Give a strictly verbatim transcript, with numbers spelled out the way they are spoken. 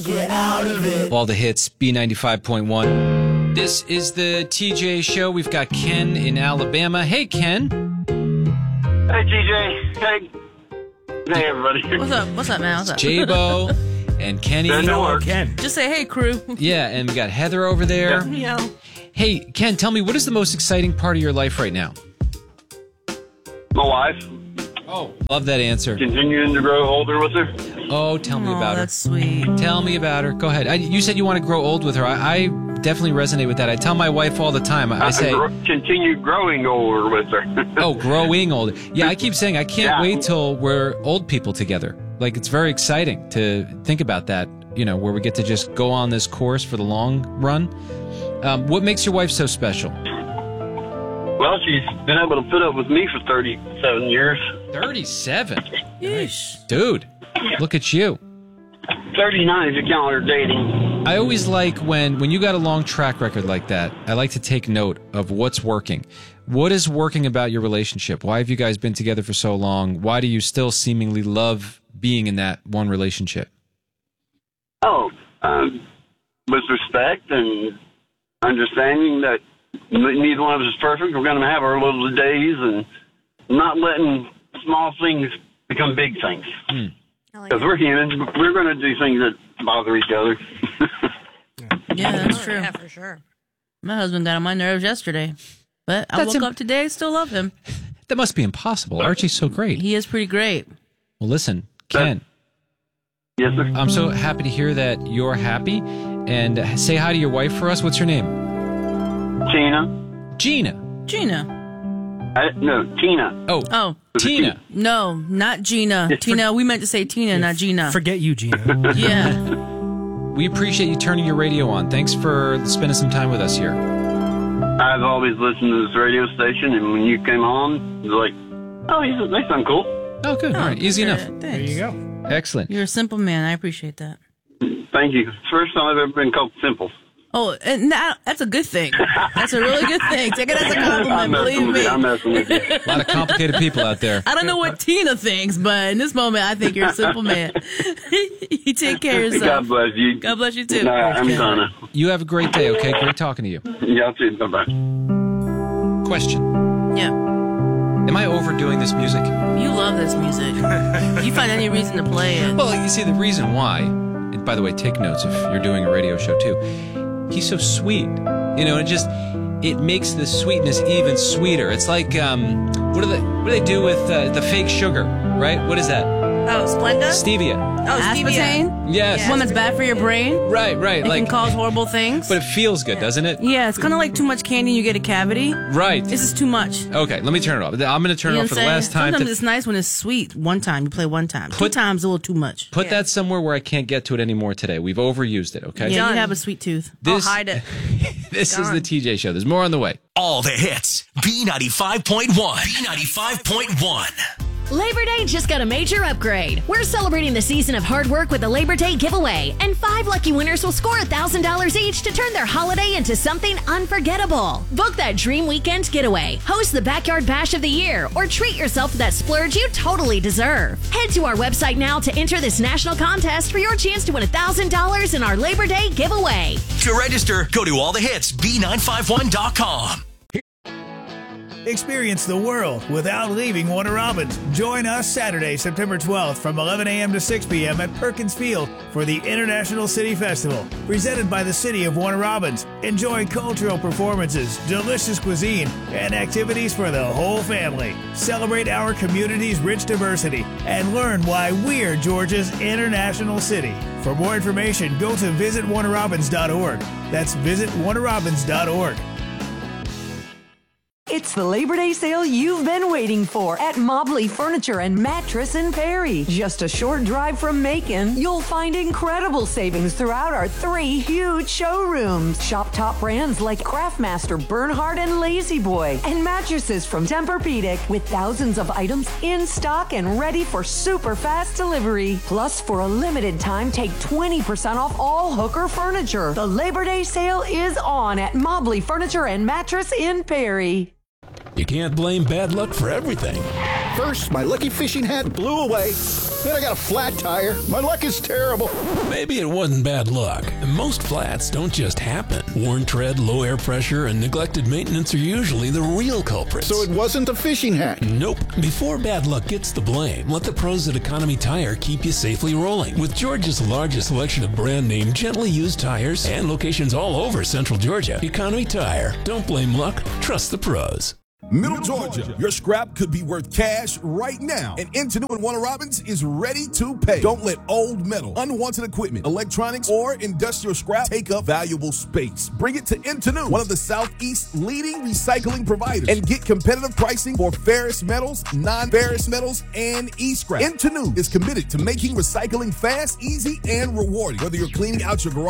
Get out of it. All the hits, B ninety-five point one. This is the T J Show. We've got Ken in Alabama. Hey, Ken. Hey, T J. Hey. Hey, everybody. What's up? What's up, man? What's up? J-Bo and Kenny. Hello, Ken. Just say, hey, crew. Yeah, and we got Heather over there. Yeah. Hey, Ken, tell me, what is the most exciting part of your life right now? My wife. Oh. Love that answer. Continuing to grow older with her. Oh, tell me Oh, about her. that's sweet. Tell me about her. Go ahead. I, you said you want to grow old with her. I, I definitely resonate with that. I tell my wife all the time. I, I say, gr- continue growing older with her. oh, growing old. Yeah, I keep saying I can't Yeah. wait till we're old people together. Like, it's very exciting to think about that, you know, where we get to just go on this course for the long run. Um, what makes your wife so special? Well, she's been able to put up with me for thirty-seven years. thirty-seven? Yeesh. Dude, look at you. thirty-nine if you count her dating. I always like when, when you got a long track record like that, I like to take note of what's working. What is working about your relationship? Why have you guys been together for so long? Why do you still seemingly love being in that one relationship? Oh, um, with respect and understanding that neither one of us is perfect. We're going to have our little days and not letting small things become big things. Because we're humans. We're going to do things that bother each other. Yeah, that's true. Yeah, for sure. My husband got on my nerves yesterday. But I That's woke im- up today, still love him. That must be impossible. Archie's so great. He is pretty great. Well, listen, Ken, Yes, sir. I'm so happy to hear that you're happy. And uh, say hi to your wife for us. What's her name? Tina. Gina. Gina. I, no, Tina. Oh, Oh, Tina. no, not Gina. Tina, we meant to say Tina, not Gina. Forget you, Gina. Yeah. We appreciate you turning your radio on. Thanks for spending some time with us here. I've always listened to this radio station, and when you came on, it was like, oh, he's, they sound cool. Oh, good. All right. Easy enough. Thanks. There you go. Excellent. You're a simple man. I appreciate that. Thank you. First time I've ever been called simple. Oh, and that, that's a good thing. That's a really good thing. Take it as a I'm compliment, messing believe with me. you. I'm messing with you. A lot of complicated people out there. I don't know what Tina thinks, but in this moment, I think you're a simple man. You take care of yourself. God bless you. God bless you, too. Nah, I'm gonna. You have a great day, okay? Great talking to you. Y'all too. Bye-bye. Question. Yeah. Am I overdoing this music? You love this music. You find any reason to play it. Well, you see, the reason why, and by the way, take notes if you're doing a radio show too, he's so sweet. You know, it just, it makes the sweetness even sweeter. It's like, um, what do they, what do they do with uh, the fake sugar, right? What is that? Oh, Splenda? Stevia. Oh, stevia. Aspartame? Yes. One that's bad for your brain. Right, right. It like, can cause horrible things. but it feels good, doesn't it? Yeah, it's kind of like too much candy and you get a cavity. Right. This is too much. Okay, let me turn it off. I'm going to turn You know it off for what the I'm last saying? time. Sometimes To it's nice when it's sweet. One time, you play one time. Two Put- times, a little too much. put that somewhere where I can't get to it anymore today. We've overused it, okay? Yeah, Done. you have a sweet tooth. This, I'll hide it. this is Gone. the T J Show. There's more on the way. All the hits. B ninety-five point one. B ninety-five point one. Labor Day just got a major upgrade. We're celebrating the season of hard work with a Labor Day giveaway, and five lucky winners will score one thousand dollars each to turn their holiday into something unforgettable. Book that dream weekend getaway, host the Backyard Bash of the Year, or treat yourself to that splurge you totally deserve. Head to our website now to enter this national contest for your chance to win one thousand dollars in our Labor Day giveaway. To register, go to all the hits B nine five one dot com. Experience the world without leaving Warner Robins. Join us Saturday, September twelfth from eleven a.m. to six p.m. at Perkins Field for the International City Festival, presented by the City of Warner Robins. Enjoy cultural performances, delicious cuisine, and activities for the whole family. Celebrate our community's rich diversity and learn why we're Georgia's international city. For more information, go to visit warner robins dot org. That's visit warner robins dot org. It's the Labor Day sale you've been waiting for at Mobley Furniture and Mattress in Perry. Just a short drive from Macon, you'll find incredible savings throughout our three huge showrooms. Shop top brands like Craftmaster, Bernhard, and Lazy Boy, and mattresses from Tempur-Pedic with thousands of items in stock and ready for super fast delivery. Plus, for a limited time, take twenty percent off all Hooker furniture. The Labor Day sale is on at Mobley Furniture and Mattress in Perry. You can't blame bad luck for everything. First, my lucky fishing hat blew away. Man, I got a flat tire. My luck is terrible. Maybe it wasn't bad luck. Most flats don't just happen. Worn tread, low air pressure, and neglected maintenance are usually the real culprits. So it wasn't a fishing hack? Nope. Before bad luck gets the blame, let the pros at Economy Tire keep you safely rolling. With Georgia's largest selection of brand name, gently used tires and locations all over Central Georgia, Economy Tire. Don't blame luck. Trust the pros. Middle Georgia, your scrap could be worth cash right now, and Intenu and Warner Robins is ready to pay. Don't let old metal, unwanted equipment, electronics, or industrial scrap take up valuable space. Bring it to Intenu, one of the Southeast's leading recycling providers, and get competitive pricing for ferrous metals, non-ferrous metals, and e-scrap. Intenu is committed to making recycling fast, easy, and rewarding. Whether you're cleaning out your garage